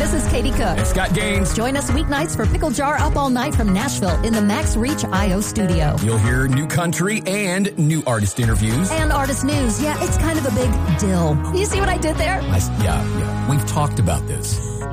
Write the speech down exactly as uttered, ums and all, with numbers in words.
This is Katie Cook. And Scott Gaines. Join us weeknights for Pickle Jar Up All Night from Nashville in the Max Reach I O studio. You'll hear new country and new artist interviews. And artist news. Yeah, it's kind of a big deal. You see what I did there? I, yeah, yeah. We've talked about this.